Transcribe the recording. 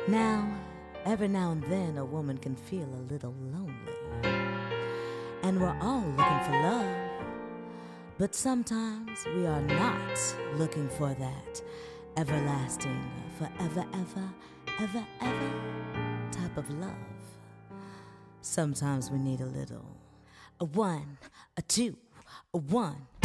Now, every now and then a woman can feel a little lonely. And we're all looking for love. But sometimes we are not looking for that everlasting, forever, ever type of love. Sometimes we need a little. A one, a two, a one,